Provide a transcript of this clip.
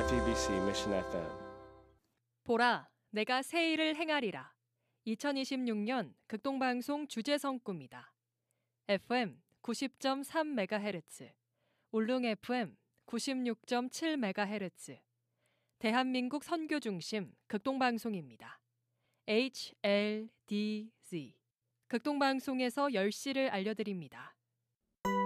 FEBC Mission FM. 보라, 내가 새 일을 행하리라. 2026년 극동방송 주제성 꿈이다. FM 90.3MHz, 울릉 FM 96.7MHz, 대한민국 선교 중심 극동방송입니다. HLDZ. 극동방송에서 10시를 알려드립니다.